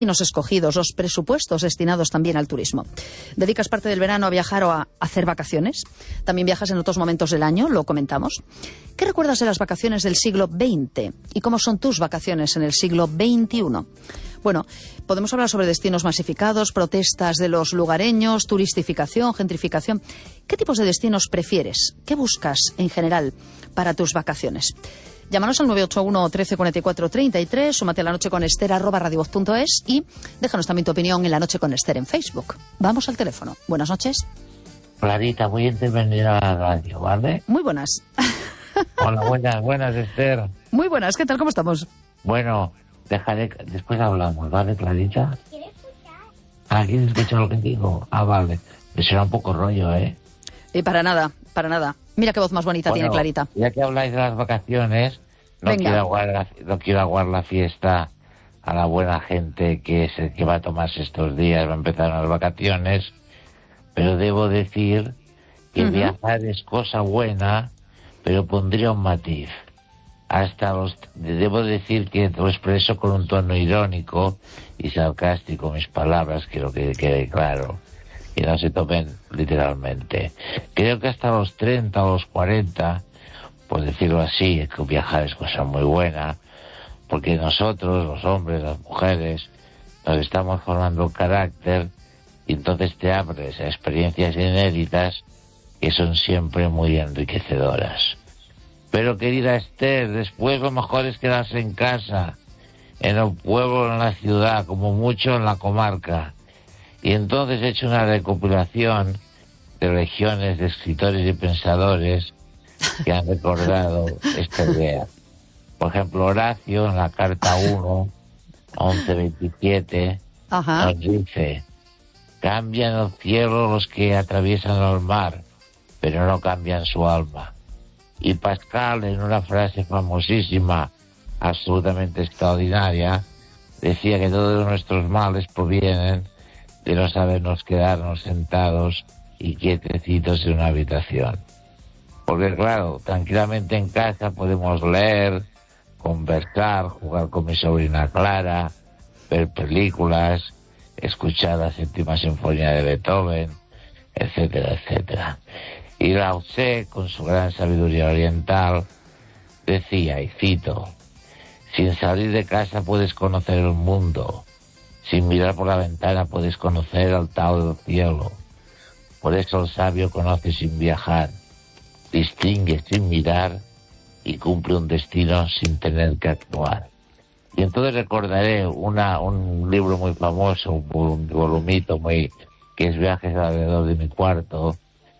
escogidos, los presupuestos destinados también al turismo. ¿Dedicas parte del verano a viajar o a hacer vacaciones? ¿También viajas en otros momentos del año? Lo comentamos. ¿Qué recuerdas de las vacaciones del siglo XX? ¿Y cómo son tus vacaciones en el siglo XXI? Bueno, podemos hablar sobre destinos masificados, protestas de los lugareños, turistificación, gentrificación. ¿Qué tipos de destinos prefieres? ¿Qué buscas en general para tus vacaciones? Llámanos al 981 13 44 33, súmate a La Noche con Ester @radiovoz.es y déjanos también tu opinión en La Noche con Ester en Facebook. Vamos al teléfono. Buenas noches. Clarita, voy a intervenir a la radio, ¿vale? Muy buenas. Hola, buenas, Ester. Muy buenas, ¿qué tal? ¿Cómo estamos? Bueno, después hablamos, ¿vale, Clarita? ¿Quieres escuchar? ¿Quieres escuchar lo que digo? Vale. Me suena un poco rollo, ¿eh? Para nada. Mira qué voz más bonita tiene Clarita. Ya que habláis de las vacaciones, no quiero aguar la fiesta a la buena gente que va a tomarse estos días, va a empezar las vacaciones, pero debo decir que viajar es cosa buena, pero pondría un matiz. Debo decir que lo expreso con un tono irónico y sarcástico mis palabras, quiero que quede claro, y no se tomen literalmente. Creo que hasta los 30 o los 40, por decirlo así, que viajar es cosa muy buena, porque nosotros, los hombres, las mujeres, nos estamos formando carácter y entonces te abres a experiencias inéditas que son siempre muy enriquecedoras. Pero, querida Ester, después lo mejor es quedarse en casa, en el pueblo, en la ciudad, como mucho en la comarca. Y entonces he hecho una recopilación de legiones de escritores y pensadores que han recordado esta idea. Por ejemplo, Horacio, en la carta 1, 11:27, nos dice: cambian el cielo los que atraviesan el mar, pero no cambian su alma. Y Pascal, en una frase famosísima, absolutamente extraordinaria, decía que todos nuestros males provienen de no sabernos quedarnos sentados y quietecitos en una habitación. Porque claro, tranquilamente en casa podemos leer, conversar, jugar con mi sobrina Clara, ver películas, escuchar la 7ª Sinfonía de Beethoven, etcétera, etcétera. Y Lao Tse, con su gran sabiduría oriental, decía, y cito: sin salir de casa puedes conocer el mundo, sin mirar por la ventana puedes conocer al Tao del cielo. Por eso el sabio conoce sin viajar, distingue sin mirar y cumple un destino sin tener que actuar. Y entonces recordaré un libro muy famoso, un volumito que es Viajes alrededor de mi cuarto,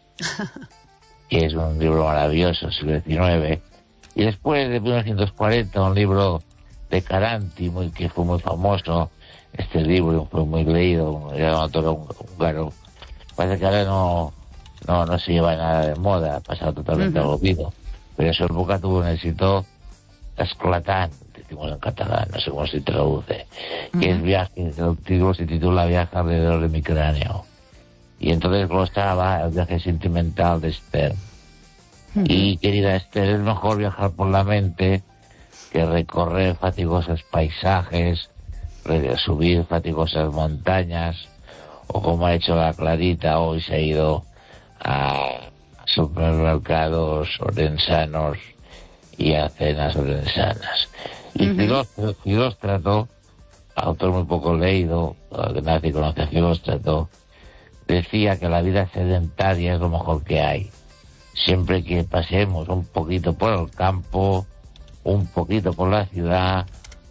que es un libro maravilloso, siglo XIX. Y después de 1940, un libro de Caranti, que fue muy famoso. Este libro fue muy leído, era un autor húngaro. Parece que ahora no se lleva nada de moda, ha pasado totalmente al olvido. Pero en su época tuvo un éxito esclatant, decimos en catalán, no sé cómo se traduce, que es Viaje, el título se titula Viaje alrededor de mi cráneo. Y entonces glosaba el viaje sentimental de Esther. Y, querida Esther, es mejor viajar por la mente que recorrer fatigosos paisajes, subir fatigosas montañas, o como ha hecho la Clarita, hoy se ha ido a supermercados orensanos y a cenas orensanas. Y Filóstrato, autor muy poco leído, que nadie conoce a Filóstrato, decía que la vida sedentaria es lo mejor que hay. Siempre que pasemos un poquito por el campo, un poquito por la ciudad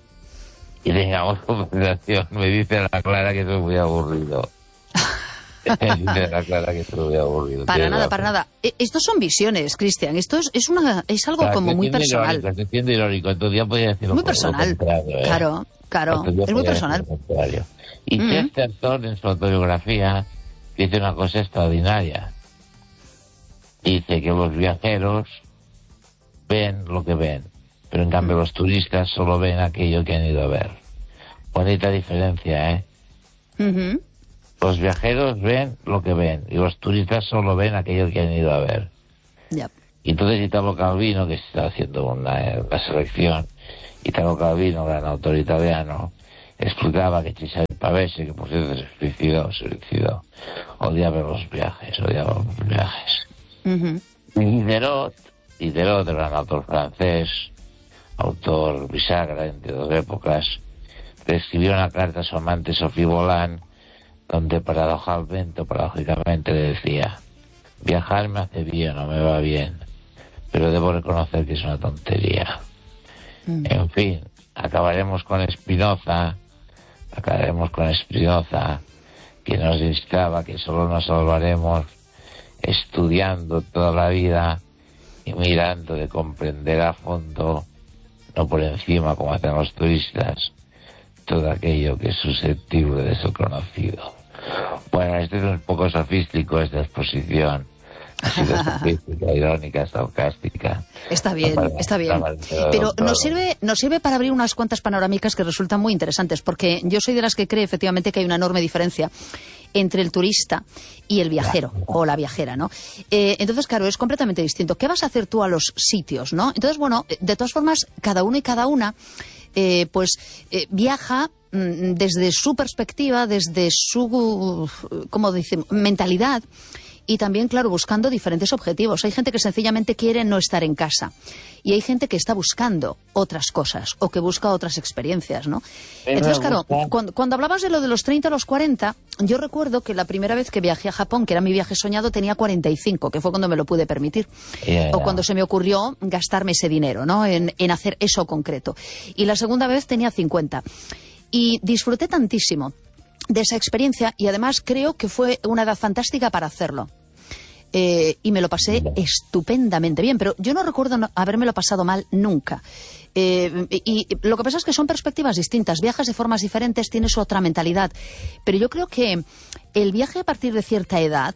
y tengamos conversación, me dice la Clara que soy muy aburrido. Me dice la Clara que soy muy aburrido. Para nada. Estos son visiones, Cristian. Esto es algo como muy personal. Te entiendo irónico. Entonces ya podría decirlo muy personal. Claro. Es muy personal. Y Chesterton, en su autobiografía, dice una cosa extraordinaria. Dice que los viajeros ven lo que ven, pero en cambio los turistas solo ven aquello que han ido a ver. Bonita diferencia, ¿eh? Los viajeros ven lo que ven y los turistas solo ven aquello que han ido a ver. Y entonces Italo Calvino, que está haciendo una selección, Italo Calvino, gran autor italiano, explicaba que Cesare Pavese, que por cierto se suicidó, odiaba los viajes. Ujú. Y Diderot, el gran autor francés, autor bisagra entre dos épocas, le escribió una carta a su amante Sophie Volant, donde paradójicamente le decía: viajar me hace bien o me va bien, pero debo reconocer que es una tontería. En fin, acabaremos con Spinoza, que nos instaba que solo nos salvaremos estudiando toda la vida y mirando de comprender a fondo, no por encima como hacen los turistas, todo aquello que es susceptible de ser conocido. Bueno, este es un poco sofístico, esta exposición. Ha sido sofística, irónica, sarcástica. Está bien. Pero nos sirve para abrir unas cuantas panorámicas que resultan muy interesantes, porque yo soy de las que cree efectivamente que hay una enorme diferencia entre el turista y el viajero o la viajera, ¿no? Entonces, claro, es completamente distinto. ¿Qué vas a hacer tú a los sitios, no? Entonces, bueno, de todas formas, cada uno y cada una viaja desde su perspectiva, desde su, ¿cómo decimos?, mentalidad. Y también, claro, buscando diferentes objetivos. Hay gente que sencillamente quiere no estar en casa. Y hay gente que está buscando otras cosas o que busca otras experiencias, ¿no? Entonces, claro, cuando hablabas de lo de los 30 a los 40, yo recuerdo que la primera vez que viajé a Japón, que era mi viaje soñado, tenía 45, que fue cuando me lo pude permitir. O cuando se me ocurrió gastarme ese dinero, ¿no? En hacer eso concreto. Y la segunda vez tenía 50. Y disfruté tantísimo de esa experiencia y además creo que fue una edad fantástica para hacerlo. Y me lo pasé estupendamente bien, pero yo no recuerdo habérmelo pasado mal nunca. Y lo que pasa es que son perspectivas distintas, viajas de formas diferentes, tienes otra mentalidad, pero yo creo que el viaje a partir de cierta edad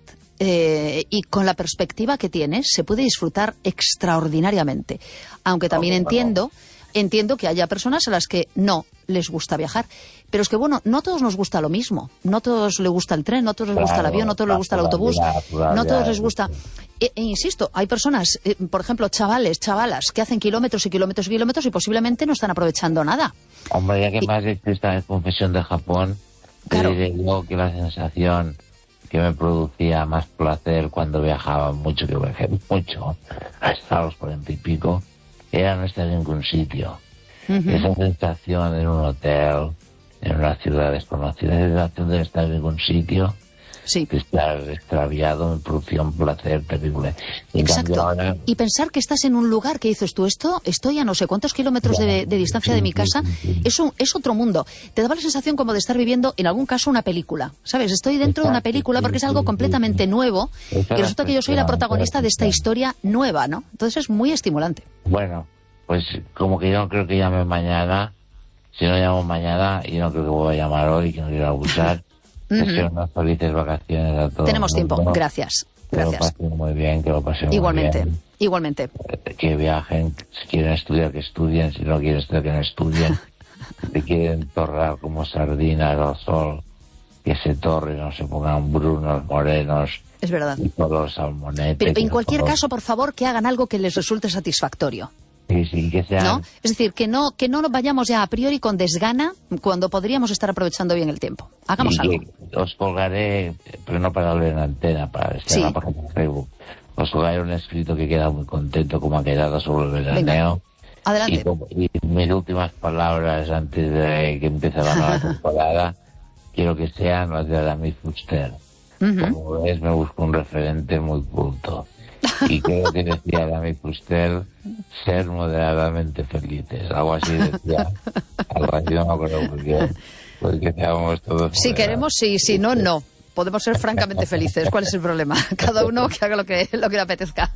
y con la perspectiva que tienes se puede disfrutar extraordinariamente, aunque también entiendo que haya personas a las que no les gusta viajar. Pero es que, bueno, no a todos nos gusta lo mismo. No a todos les gusta el tren, no a todos les gusta el avión, no a todos les gusta el autobús, no a todos les gusta... insisto, hay personas, por ejemplo, chavalas, que hacen kilómetros y kilómetros y kilómetros y posiblemente no están aprovechando nada. Hombre, ya que más hecho esta confesión de Japón, claro, te diré yo que la sensación que me producía más placer cuando viajaba mucho, que viajé mucho, hasta los 40 y pico, era no estar en ningún sitio. Esa sensación en un hotel, en una ciudad desconocida, esa sensación de estar en ningún sitio, de estar extraviado, me producía un placer terrible. Exacto. Ahora... Y pensar que estás en un lugar que dices tú, estoy a no sé cuántos kilómetros de distancia de mi casa, es otro mundo. Te daba la sensación como de estar viviendo, en algún caso, una película. ¿Sabes? Estoy dentro de una película porque es algo completamente nuevo y resulta que yo soy la protagonista de esta historia nueva, ¿no? Entonces es muy estimulante. Bueno, pues como que yo no creo que llame mañana. Si no llamo mañana, y no creo que voy a llamar hoy, que no quiero abusar. Deseo unas felices vacaciones a todos. Tenemos tiempo, gracias. Que lo pasen muy bien, que lo pasen igualmente, muy bien. Igualmente. Que viajen, si quieren estudiar, que estudien, si no quieren estudiar, que no estudien. Si quieren torrar como sardinas al sol, que se torren, no se pongan brunos, morenos. Es verdad. Y todos salmonetes. Pero en cualquier caso, por favor, que hagan algo que les resulte satisfactorio. Sí, que sean... ¿No? Es decir, que no nos vayamos ya a priori con desgana cuando podríamos estar aprovechando bien el tiempo. Hagamos algo. Os colgaré, pero no para hablar en antena, para estar en la página de Facebook. Os colgaré un escrito que queda muy contento como ha quedado sobre el veraneo. Adelante. Y mis últimas palabras antes de que empiece la nueva temporada quiero que sean las de Aramis Fuster. Como ves, me busco un referente muy culto. Y creo que decía Aramis Fuster, ser moderadamente felices. Algo así decía. Algo así, no me acuerdo muy bien. Pues que seamos todos. Si queremos, sí, si no, no. Podemos ser francamente felices. ¿Cuál es el problema? Cada uno que haga lo que le apetezca.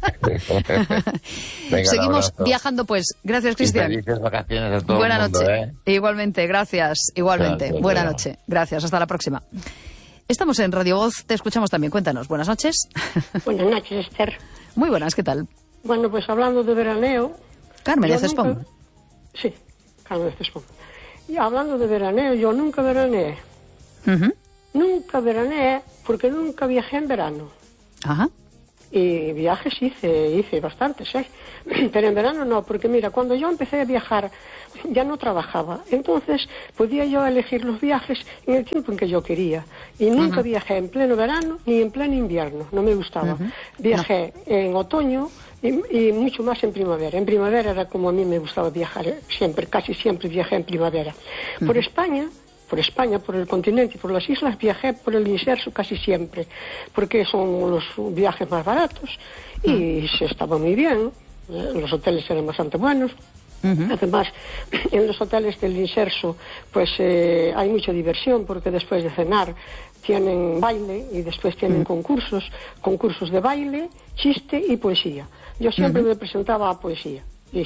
Venga, seguimos viajando, pues. Gracias, Cristian. Felices vacaciones a todos. Buena el mundo, noche. Igualmente, gracias. Igualmente. Buena noche. Gracias. Hasta la próxima. Estamos en Radio Voz. Te escuchamos también. Cuéntanos. Buenas noches. Buenas noches, Esther. Muy buenas. ¿Qué tal? Bueno, pues hablando de veraneo... Carmen de Cespón. Sí, Carmen de Cespón. Y hablando de veraneo, yo nunca veraneé. Nunca veraneé porque nunca viajé en verano. Ajá. Y viajes hice bastantes, pero en verano no, porque mira, cuando yo empecé a viajar ya no trabajaba, entonces podía yo elegir los viajes en el tiempo en que yo quería, y nunca viajé en pleno verano ni en pleno invierno, no me gustaba. Viajé en otoño y mucho más en primavera. En primavera era como a mí me gustaba viajar, siempre, casi siempre viajé en primavera. Por España, por el continente y por las islas, viajé por el inserso casi siempre, porque son los viajes más baratos y se estaba muy bien, los hoteles eran bastante buenos. Además, en los hoteles del inserso pues hay mucha diversión, porque después de cenar tienen baile y después tienen concursos de baile, chiste y poesía. Yo siempre me presentaba a poesía y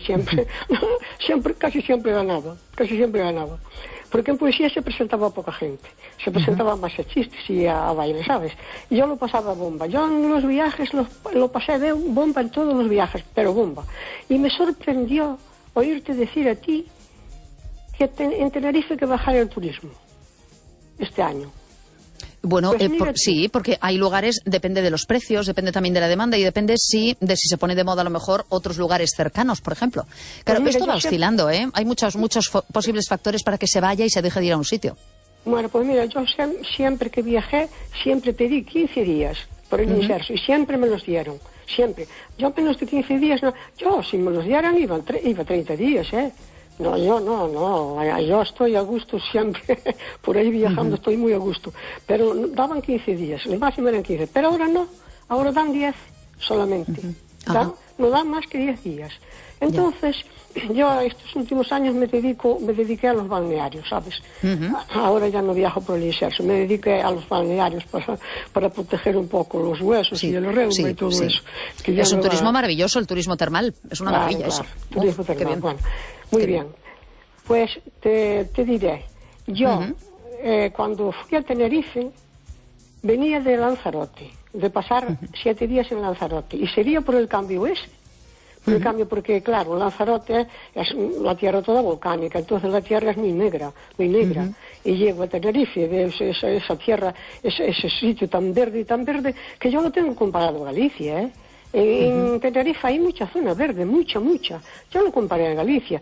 casi siempre ganaba. Porque en poesía se presentaba a poca gente, se presentaba más a chistes y a baile, ¿sabes? Y yo lo pasaba bomba. Yo en los viajes lo pasé de bomba en todos los viajes, pero bomba. Y me sorprendió oírte decir a ti que en Tenerife que bajar el turismo este año. Bueno, Pues sí, porque hay lugares, depende de los precios, depende también de la demanda y depende de si se pone de moda a lo mejor otros lugares cercanos, por ejemplo. Claro, Pues mira, esto va oscilando, ¿eh? Hay muchos posibles factores para que se vaya y se deje de ir a un sitio. Bueno, pues mira, yo siempre que viajé, siempre pedí 15 días por el inserso y siempre me los dieron, siempre. Yo menos de 15 días, no. Yo si me los dieran iba 30 días, ¿eh? No, yo no, yo estoy a gusto siempre, por ahí viajando estoy muy a gusto, pero daban 15 días, el máximo eran 15, pero ahora no, ahora dan 10 solamente, no dan más que 10 días. Entonces, yo estos últimos años me dediqué a los balnearios, ¿sabes? Ahora ya no viajo por el inserso, me dediqué a los balnearios para proteger un poco los huesos y el reuma y todo eso. Que es un turismo maravilloso, el turismo termal, es una maravilla eso. Turismo termal, bien. Bueno, muy bien. Pues te diré, yo cuando fui a Tenerife venía de Lanzarote, de pasar 7 días en Lanzarote, y sería por el cambio ese. Por el cambio, porque claro, Lanzarote es la tierra toda volcánica, entonces la tierra es muy negra, y llego a Tenerife, esa tierra, ese sitio tan verde, que yo lo tengo comparado a Galicia, ¿eh? En Tenerife hay mucha zona verde, mucha. Yo lo comparé a Galicia.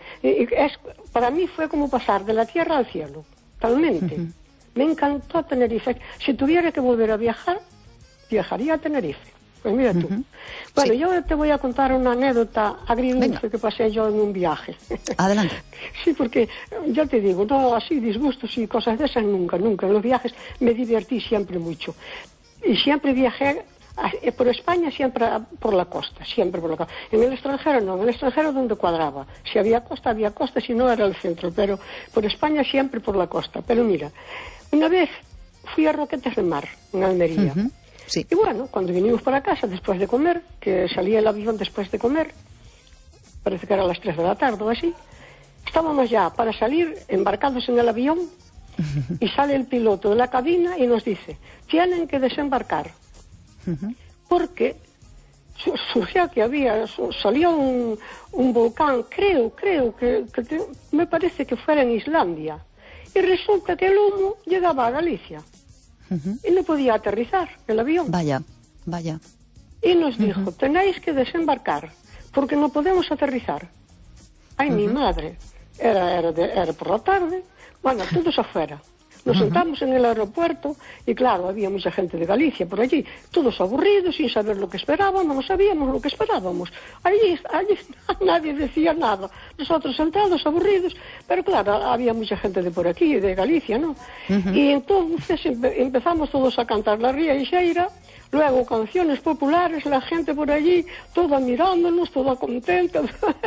Para mí fue como pasar de la tierra al cielo, totalmente. Me encantó Tenerife. Si tuviera que volver a viajar, viajaría a Tenerife. Pues mira tú. Bueno, yo te voy a contar una anécdota agridulce que pasé yo en un viaje. Adelante. Sí, porque yo te digo, no así disgustos y cosas de esas nunca. En los viajes me divertí siempre mucho. Y siempre viajé por España, siempre por la costa, En el extranjero no, en el extranjero donde cuadraba. Si había costa, si no era el centro, pero por España siempre por la costa. Pero mira, una vez fui a Roquetas de Mar, en Almería. Sí. Y bueno, cuando vinimos para casa después de comer, que salía el avión después de comer, parece que era a las 3 de la tarde o así, estábamos ya para salir embarcados en el avión y sale el piloto de la cabina y nos dice, tienen que desembarcar, porque surgió que salió un volcán, creo que me parece que fuera en Islandia, y resulta que el humo llegaba a Galicia. Y no podía aterrizar el avión. Vaya. Y nos dijo, tenéis que desembarcar, porque no podemos aterrizar. Ay, mi madre. Era por la tarde. Bueno, todos afuera. Nos sentamos en el aeropuerto y claro, había mucha gente de Galicia por allí, todos aburridos, sin saber lo que esperábamos, no sabíamos lo que esperábamos. Allí nadie decía nada. Nosotros sentados, aburridos, pero claro, había mucha gente de por aquí, de Galicia, ¿no? Y entonces empezamos todos a cantar la Rieixeira, luego canciones populares, la gente por allí, toda mirándonos, toda contenta,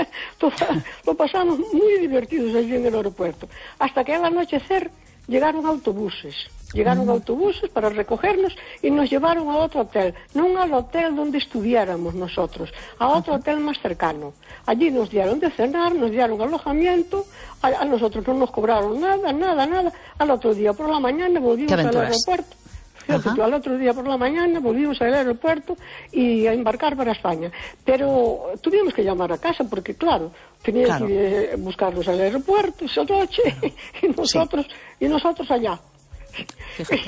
lo pasamos muy divertidos allí en el aeropuerto. Hasta que al anochecer llegaron autobuses para recogernos y nos llevaron a otro hotel, no al hotel donde estuviéramos nosotros, a otro hotel más cercano. Allí nos dieron de cenar, nos dieron alojamiento, a nosotros no nos cobraron nada. Al otro día por la mañana volvimos al aeropuerto. Fíjate, al otro día por la mañana volvimos al aeropuerto y a embarcar para España. Pero tuvimos que llamar a casa porque, claro, tenía que buscarlos al aeropuerto esa noche y nosotros allá.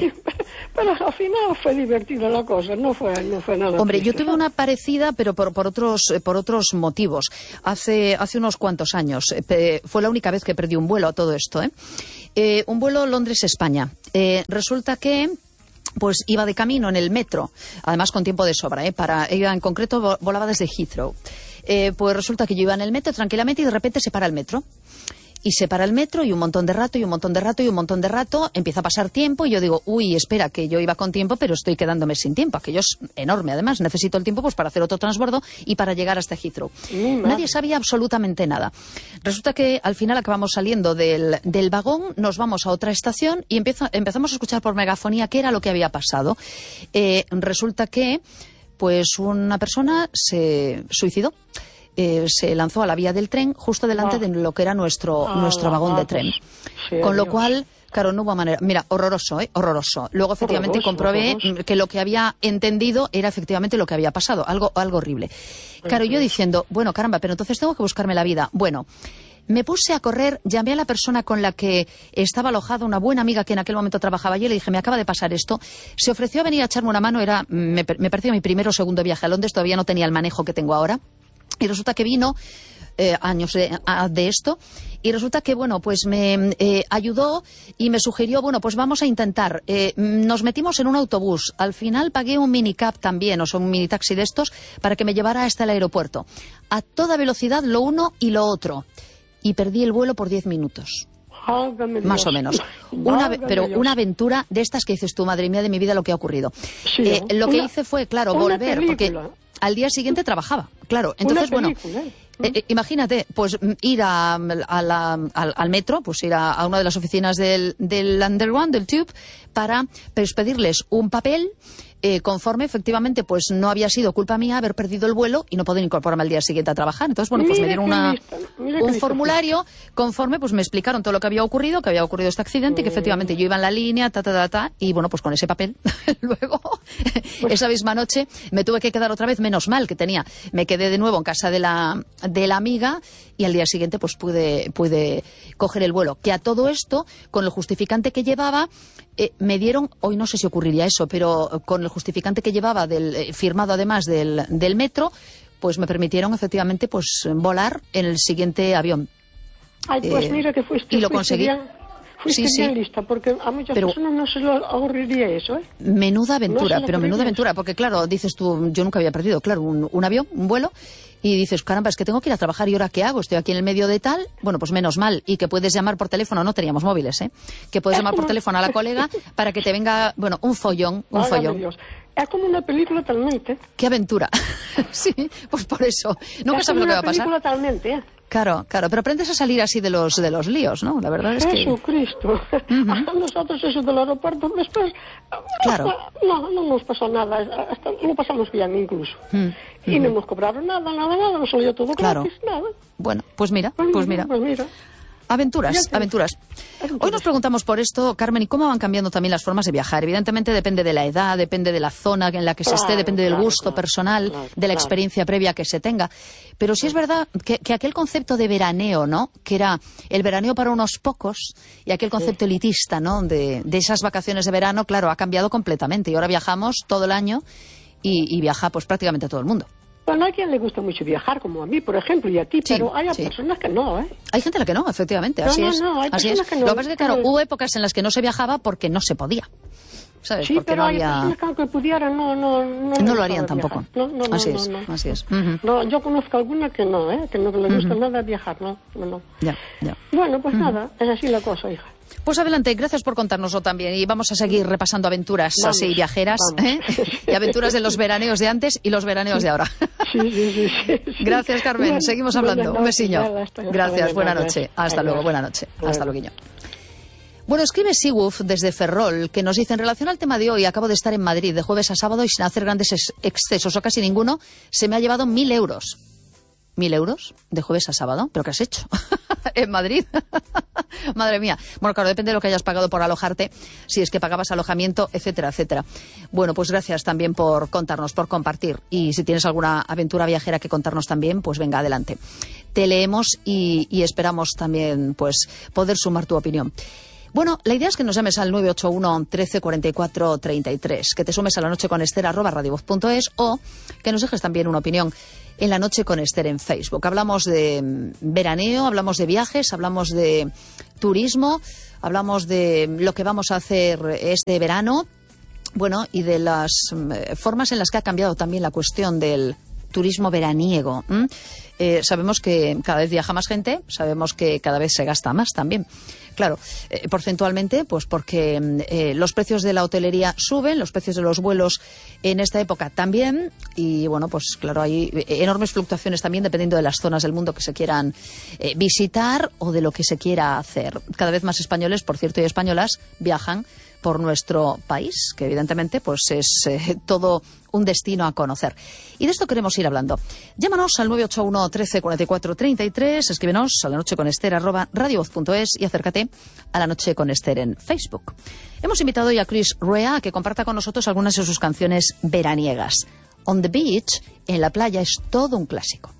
Pero al final fue divertida la cosa, no fue nada. Hombre, triste. yo tuve una parecida, pero por otros motivos. Hace unos cuantos años. Fue la única vez que perdí un vuelo a todo esto, un vuelo Londres-España. Resulta que pues iba de camino en el metro, además con tiempo de sobra, iba en concreto, volaba desde Heathrow. Pues resulta que yo iba en el metro tranquilamente y de repente se para el metro. Y se para el metro y un montón de rato, y un montón de rato, y un montón de rato, empieza a pasar tiempo y yo digo, uy, espera, que yo iba con tiempo, pero estoy quedándome sin tiempo. Aquello es enorme, además, necesito el tiempo pues para hacer otro transbordo y para llegar hasta Heathrow. Nadie sabía absolutamente nada. Resulta que al final acabamos saliendo del vagón, nos vamos a otra estación y empezamos a escuchar por megafonía qué era lo que había pasado. Resulta que pues una persona se suicidó. Se lanzó a la vía del tren justo delante de lo que era nuestro vagón de tren. Sí, con lo Dios. cual, claro, no hubo manera. Mira, horroroso, horroroso. Luego, efectivamente, comprobé que lo que había entendido era efectivamente lo que había pasado. Algo horrible. Claro, yo diciendo, bueno, caramba, pero entonces tengo que buscarme la vida. Bueno, me puse a correr, llamé a la persona con la que estaba alojada, una buena amiga que en aquel momento trabajaba allí, y le dije, me acaba de pasar esto. Se ofreció a venir a echarme una mano, me parecía mi primero o segundo viaje a Londres, todavía no tenía el manejo que tengo ahora. Y resulta que vino años de esto, y resulta que, bueno, pues me ayudó y me sugirió, bueno, pues vamos a intentar. Nos metimos en un autobús. Al final pagué un minicab también, o sea, un mini taxi de estos, para que me llevara hasta el aeropuerto. A toda velocidad, lo uno y lo otro. Y perdí el vuelo por 10 minutos. Más o menos. Pero una aventura de estas que dices tú, madre mía de mi vida, lo que ha ocurrido. Sí, lo que hice fue, claro, volver, porque película. al día siguiente trabajaba, claro. Entonces, bueno, imagínate, pues ir al metro, pues ir a una de las oficinas del Underground, del Tube, para pues, pedirles un papel conforme efectivamente pues no había sido culpa mía haber perdido el vuelo y no poder incorporarme al día siguiente a trabajar. Entonces, bueno, pues me dieron un formulario conforme pues me explicaron todo lo que había ocurrido este accidente, y que efectivamente yo iba en la línea, y bueno, pues con ese papel luego esa misma noche me tuve que quedar otra vez, menos mal que me quedé de nuevo en casa de la amiga, y al día siguiente pues pude coger el vuelo, que a todo esto, con el justificante que llevaba, me dieron, hoy no sé si ocurriría eso, pero con el justificante que llevaba firmado además del metro, pues me permitieron efectivamente pues volar en el siguiente avión. Ay, pues mira que fuiste. Y lo conseguí. Fuiste bien lista, porque a muchas personas no se les ocurriría eso, Menuda aventura, No, pero menuda aventura, porque claro, dices tú, yo nunca había perdido, claro, un avión, un vuelo, y dices, caramba, es que tengo que ir a trabajar, ¿y ahora qué hago? Estoy aquí en el medio de tal, bueno, pues menos mal, y que puedes llamar por teléfono, no teníamos móviles, que puedes llamar por teléfono a la colega para que te venga, bueno, un follón. Dios. Es como una película talmente. ¡Qué aventura! Sí, pues por eso, nunca sabes lo que va a pasar. Es como una película talmente, Claro, pero aprendes a salir así de los líos, ¿no? La verdad es que... Jesucristo. A nosotros eso del aeropuerto después... Claro. No nos pasó nada. Hasta lo pasamos bien incluso. Y no nos cobraron nada. Nos salió todo gratis, nada. Bueno, pues mira. Aventuras. Hoy nos preguntamos por esto, Carmen, ¿y cómo van cambiando también las formas de viajar? Evidentemente depende de la edad, depende de la zona en la que se esté, depende del gusto personal, de la experiencia previa que se tenga. Pero sí es verdad que aquel concepto de veraneo, ¿no? Que era el veraneo para unos pocos, y aquel concepto elitista, ¿no? De esas vacaciones de verano, claro, ha cambiado completamente. Y ahora viajamos todo el año y viaja pues prácticamente todo el mundo. Bueno, a quien le gusta mucho viajar, como a mí, por ejemplo, y a ti, pero hay personas que no, Hay gente a la que no, efectivamente, así es. Hay personas que no. Lo que pasa es que, claro, hubo épocas en las que no se viajaba porque no se podía, ¿sabes? Sí, porque pero no hay había... personas que pudieran, no lo harían tampoco. No. Así es. No, yo conozco alguna que no, que no le gusta nada viajar, no. Ya. Bueno, pues nada, es así la cosa, hija. Pues adelante, gracias por contárnoslo también, y vamos a seguir repasando aventuras así viajeras, y aventuras de los veraneos de antes y los veraneos de ahora. Sí. Gracias, Carmen, Bueno, seguimos hablando. Un besiño. Gracias, buena noche. noche. Hasta luego, buena noche. Hasta luego. Bueno, escribe Siguf desde Ferrol, que nos dice, en relación al tema de hoy, acabo de estar en Madrid de jueves a sábado y sin hacer grandes excesos o casi ninguno, se me ha llevado 1.000 euros. ¿1.000 euros de jueves a sábado? ¿Pero qué has hecho? ¿En Madrid? Madre mía. Bueno, claro, depende de lo que hayas pagado por alojarte, si es que pagabas alojamiento, etcétera, etcétera. Bueno, pues gracias también por contarnos, por compartir. Y si tienes alguna aventura viajera que contarnos también, pues venga, adelante. Te leemos y esperamos también pues poder sumar tu opinión. Bueno, la idea es que nos llames al 981 13 44 33, que te sumes a La Noche con Esther @radiovoz.es, o que nos dejes también una opinión en La Noche con Esther en Facebook. Hablamos de veraneo, hablamos de viajes, hablamos de turismo, hablamos de lo que vamos a hacer este verano, bueno, y de las formas en las que ha cambiado también la cuestión del turismo veraniego. Sabemos que cada vez viaja más gente, sabemos que cada vez se gasta más también. Claro, porcentualmente, pues porque los precios de la hotelería suben, los precios de los vuelos en esta época también, y bueno, pues claro, hay enormes fluctuaciones también dependiendo de las zonas del mundo que se quieran visitar o de lo que se quiera hacer. Cada vez más españoles, por cierto, y españolas viajan por nuestro país, que evidentemente pues es todo un destino a conocer. Y de esto queremos ir hablando. Llámanos al 981 13 44 33, escríbenos a lanocheconester @radiovoz.es y acércate a La Noche con Esther en Facebook. Hemos invitado hoy a Chris Rea a que comparta con nosotros algunas de sus canciones veraniegas. On the Beach, en la playa, es todo un clásico.